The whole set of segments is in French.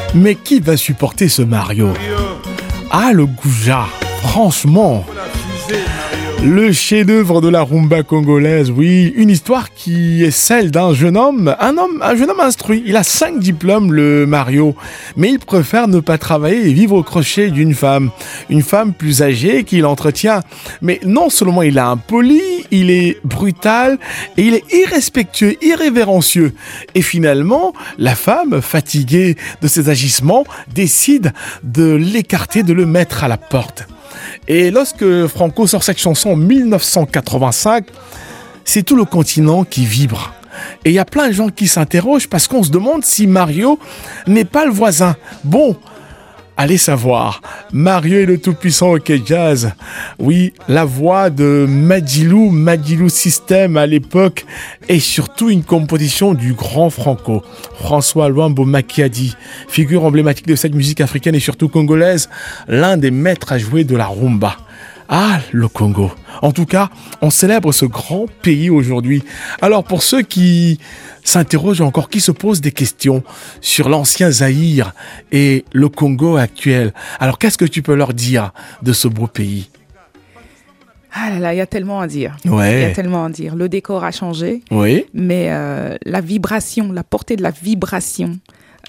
Mais qui va supporter ce Mario? Ah, le Gouja, franchement. Le chef-d'œuvre de la rumba congolaise, oui, une histoire qui est celle d'un jeune homme instruit. Il a 5 diplômes, le Mario, mais il préfère ne pas travailler et vivre au crochet d'une femme. Une femme plus âgée qu'il entretient. Mais non seulement il est impoli, il est brutal et il est irrespectueux, irrévérencieux. Et finalement, la femme, fatiguée de ses agissements, décide de l'écarter, de le mettre à la porte. Et lorsque Franco sort cette chanson en 1985, c'est tout le continent qui vibre. Et il y a plein de gens qui s'interrogent parce qu'on se demande si Mario n'est pas le voisin. Bon, allez savoir. Mario est le tout-puissant OK Jazz. Oui, la voix de Madilou System à l'époque est surtout une composition du grand Franco. François Luambo Makiadi, figure emblématique de cette musique africaine et surtout congolaise, l'un des maîtres à jouer de la rumba. Ah, le Congo. En tout cas, on célèbre ce grand pays aujourd'hui. Alors, pour ceux qui s'interrogent encore, qui se posent des questions sur l'ancien Zaïre et le Congo actuel, alors qu'est-ce que tu peux leur dire de ce beau pays? Ah là là, il y a tellement à dire. Ouais. Il y a tellement à dire. Le décor a changé, Oui. mais la vibration, la portée de la vibration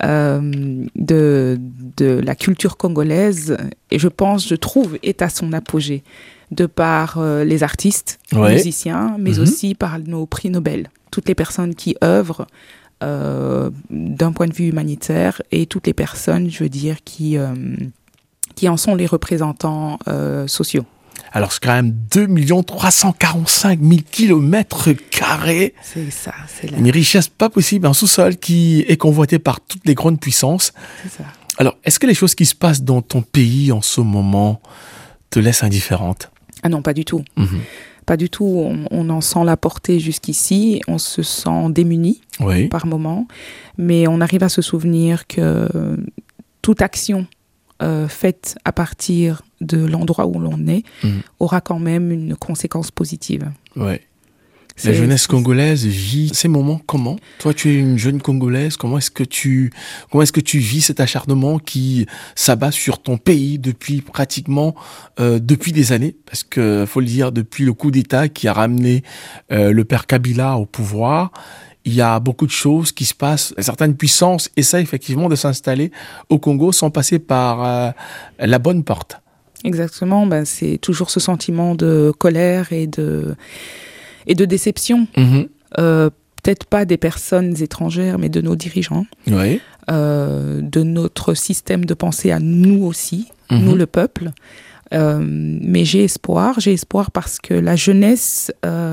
de la culture congolaise, et je trouve, est à son apogée, de par les artistes, les musiciens, mais aussi par nos prix Nobel. Toutes les personnes qui œuvrent d'un point de vue humanitaire et toutes les personnes, je veux dire, qui en sont les représentants sociaux. Alors, c'est quand même 2 345 000 kilomètres carrés. C'est ça, c'est une richesse pas possible, un sous-sol qui est convoité par toutes les grandes puissances. C'est ça. Alors, est-ce que les choses qui se passent dans ton pays en ce moment te laissent indifférente? Ah non, pas du tout. Pas du tout. On en sent la portée jusqu'ici. On se sent démuni par moments. Mais on arrive à se souvenir que toute action faite à partir de l'endroit où l'on est aura quand même une conséquence positive. Ouais. La jeunesse congolaise vit ces moments comment? Toi, tu es une jeune Congolaise. Comment est-ce que tu vis cet acharnement qui s'abat sur ton pays depuis pratiquement depuis des années? Parce que faut le dire, depuis le coup d'État qui a ramené le père Kabila au pouvoir, il y a beaucoup de choses qui se passent. Certaines puissances essaient effectivement de s'installer au Congo sans passer par la bonne porte. Exactement. Ben, c'est toujours ce sentiment de colère et de déception. Peut-être pas des personnes étrangères, mais de nos dirigeants, de notre système de pensée à nous aussi, nous le peuple. Mais j'ai espoir parce que la jeunesse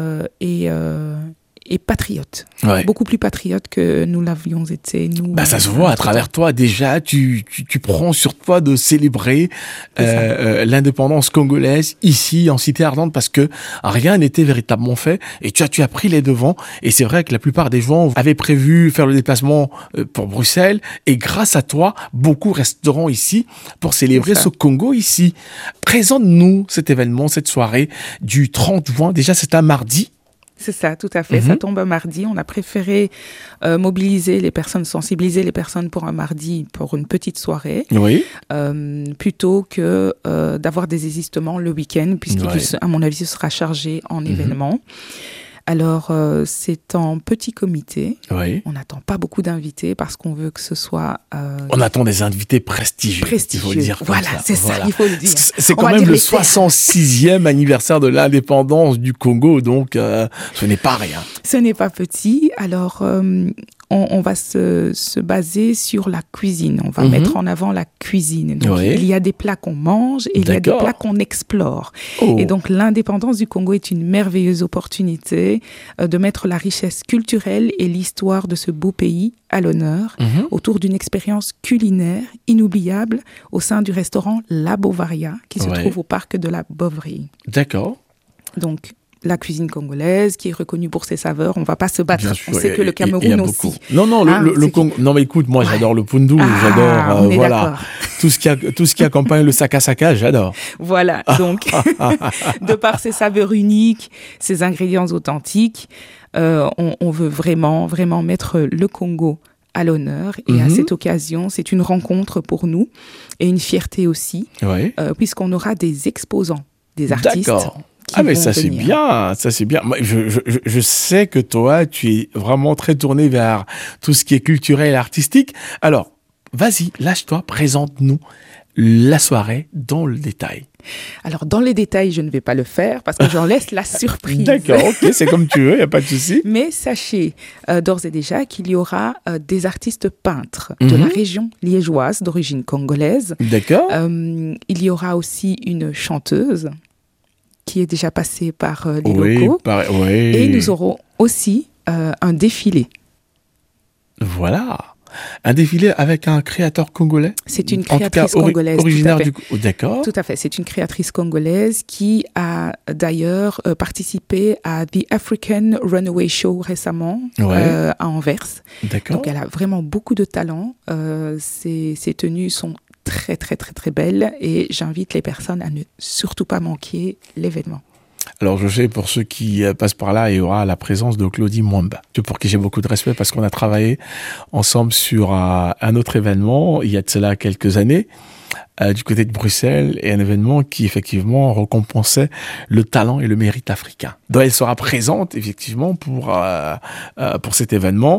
est patriote, beaucoup plus patriote que nous l'avions été. Ça se voit à travers toi déjà, tu prends sur toi de célébrer l'indépendance congolaise ici en Cité Ardente parce que rien n'était véritablement fait et tu as pris les devants. Et c'est vrai que la plupart des gens avaient prévu faire le déplacement pour Bruxelles et grâce à toi, beaucoup resteront ici pour célébrer ce Congo ici. Présente-nous cet événement, cette soirée du 30 juin. Déjà, c'est un mardi. C'est ça, tout à fait. Ça tombe un mardi. On a préféré mobiliser les personnes, sensibiliser les personnes pour un mardi, pour une petite soirée, plutôt que d'avoir des désistements le week-end, puisqu'à mon avis, ce sera chargé en événements. Alors, c'est en petit comité. On n'attend pas beaucoup d'invités parce qu'on veut que ce soit... On attend des invités prestigieux. Il faut le dire comme voilà, c'est ça, il faut le dire. C'est quand même le 66e anniversaire de l'indépendance du Congo, donc ce n'est pas rien. Ce n'est pas petit. Alors, on va se baser sur la cuisine. On va mettre en avant la cuisine. Donc, il y a des plats qu'on mange et il y a des plats qu'on explore. Et donc, l'indépendance du Congo est une merveilleuse opportunité de mettre la richesse culturelle et l'histoire de ce beau pays à l'honneur autour d'une expérience culinaire inoubliable au sein du restaurant La Bovaria qui se trouve au parc de la Boverie. D'accord. Donc, la cuisine congolaise qui est reconnue pour ses saveurs. On ne va pas se battre. On sait que le Cameroun aussi. Non, le Congo. Non, mais écoute, moi, j'adore le pundu. J'adore, voilà. Tout ce qui accompagne le saka, j'adore. Voilà. Donc, de par ses saveurs uniques, ses ingrédients authentiques, on veut vraiment, vraiment mettre le Congo à l'honneur. Et à cette occasion, c'est une rencontre pour nous et une fierté aussi, puisqu'on aura des exposants, des artistes. D'accord. Ah mais ça c'est bien, ça c'est bien. Moi, je sais que toi, tu es vraiment très tourné vers tout ce qui est culturel et artistique. Alors, vas-y, lâche-toi, présente-nous la soirée dans le détail. Alors, dans les détails, je ne vais pas le faire parce que j'en laisse la surprise. D'accord, ok, c'est comme tu veux, il n'y a pas de souci. Mais sachez d'ores et déjà qu'il y aura des artistes peintres de la région liégeoise d'origine congolaise. D'accord. Il y aura aussi une chanteuse qui est déjà passée par les locaux. Et nous aurons aussi un défilé. Voilà. Un défilé avec un créateur congolais. C'est une créatrice congolaise. Originaire du... D'accord. Tout à fait. C'est une créatrice congolaise qui a d'ailleurs participé à The African Runaway Show récemment à Anvers. D'accord. Donc elle a vraiment beaucoup de talent. Ses tenues sont très, très, très, très belles et j'invite les personnes à ne surtout pas manquer l'événement. Alors, je sais, pour ceux qui passent par là, il y aura la présence de Claudie Mwamba, pour qui j'ai beaucoup de respect parce qu'on a travaillé ensemble sur un autre événement, il y a de cela quelques années, du côté de Bruxelles, et un événement qui, effectivement, récompensait le talent et le mérite africain. Donc, elle sera présente, effectivement, pour cet événement.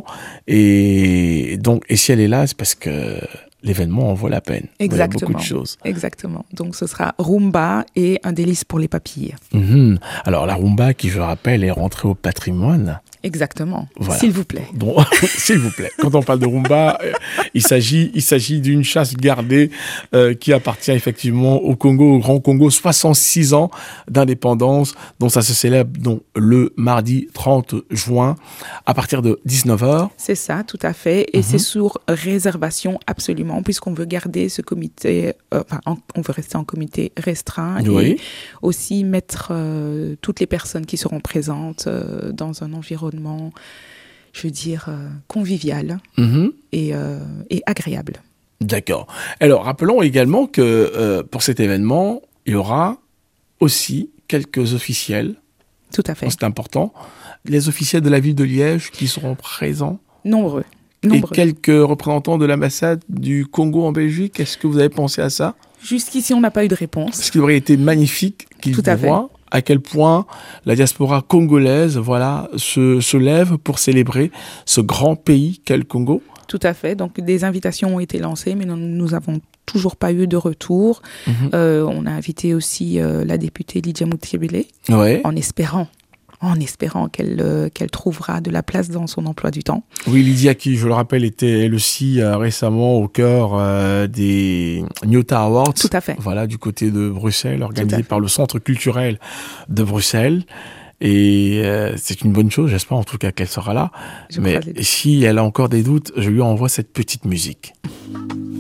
Et si elle est là, c'est parce que l'événement en vaut la peine. Exactement. Il y a beaucoup de choses. Exactement. Donc, ce sera rumba et un délice pour les papilles. Alors, la rumba, qui, je le rappelle, est rentrée au patrimoine. Exactement. Voilà. S'il vous plaît. Donc, s'il vous plaît. Quand on parle de rumba, il s'agit d'une chasse gardée qui appartient effectivement au Congo, au Grand Congo, 66 ans d'indépendance, dont ça se célèbre donc, le mardi 30 juin à partir de 19h. C'est ça, tout à fait. Et c'est sur réservation absolument, puisqu'on veut garder ce comité, on veut rester en comité restreint et aussi mettre toutes les personnes qui seront présentes dans un environnement, je veux dire, convivial et agréable. D'accord. Alors, rappelons également que pour cet événement, il y aura aussi quelques officiels. Tout à fait. C'est important. Les officiels de la ville de Liège qui seront présents. Nombreux. Et quelques représentants de l'ambassade du Congo en Belgique. Est-ce que vous avez pensé à ça ? Jusqu'ici, on n'a pas eu de réponse. Parce qu'il aurait été magnifique qu'ils voient à quel point la diaspora congolaise se lève pour célébrer ce grand pays qu'est le Congo. Tout à fait. Donc, des invitations ont été lancées, mais nous n'avons toujours pas eu de retour. On a invité aussi la députée Lydia Moutiébélé, en espérant qu'elle trouvera de la place dans son emploi du temps. Oui, Lydia, qui, je le rappelle, était elle aussi récemment au cœur des Nyota Awards. Tout à fait. Voilà, du côté de Bruxelles, organisé par le Centre culturel de Bruxelles. Et c'est une bonne chose, j'espère en tout cas qu'elle sera là. Mais si elle a encore des doutes, je lui envoie cette petite musique.